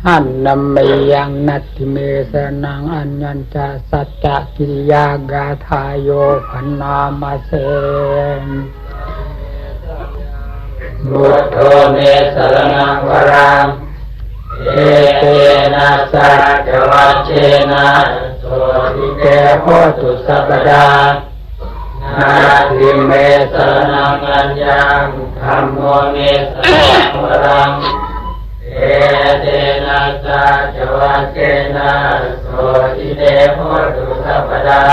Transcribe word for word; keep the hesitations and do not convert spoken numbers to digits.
หันนำไปยังนัตติเมสนังอัญญัญจาสัจจกิริยากาทายโยพันนามาเสบุตโธเมสรณังวรังเอเตนะสัจวัชเชนะโสติเตโหตุสัพพดานาทิเมสรณังอัญญังธัมโมเมสรณังวรังเอเตนะสัจวัชเชนะโสติเตโหตุสัพพดา